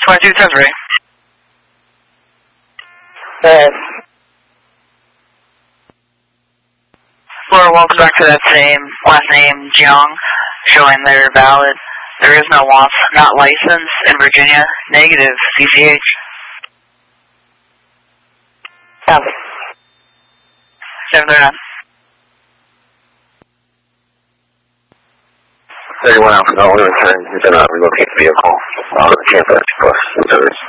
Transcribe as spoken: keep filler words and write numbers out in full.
twenty-two ten three. Uh, Florida, welcome back to that same last name, Jiang, showing they're valid. There is no loss, not licensed in Virginia, negative C C H. Copy. seven three nine. thirty-one Alpha, no, we return. We do not relocate the vehicle out of the campus plus service.